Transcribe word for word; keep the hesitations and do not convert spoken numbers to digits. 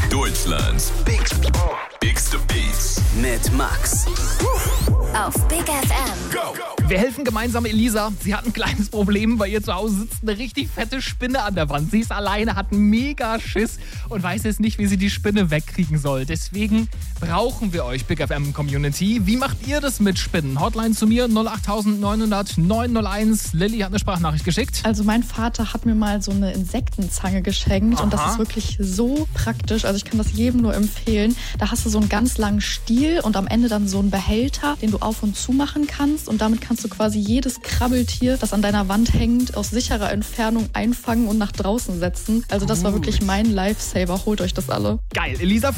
Deutschlands Big, Bigste Beats mit Max. Auf Big F M. Go! Wir helfen gemeinsam Elisa. Sie hat ein kleines Problem. Bei ihr zu Hause sitzt eine richtig fette Spinne an der Wand. Sie ist alleine, hat einen mega Schiss und weiß jetzt nicht, wie sie die Spinne wegkriegen soll. Deswegen brauchen wir euch, Big F M Community. Wie macht ihr das mit Spinnen? Hotline zu mir null acht neun null null neun null eins. Lilly hat eine Sprachnachricht geschickt. Also mein Vater hat mir mal so eine Insektenzange geschenkt. Aha. Und das ist wirklich so praktisch. Also ich kann das jedem nur empfehlen. Da hast du so einen ganz langen Stiel und am Ende dann so einen Behälter, den du auf und zu machen kannst. Und damit kannst du quasi jedes Krabbeltier, das an deiner Wand hängt, aus sicherer Entfernung einfangen und nach draußen setzen. Also das war wirklich mein Lifesaver. Holt euch das alle. Geil, Elisa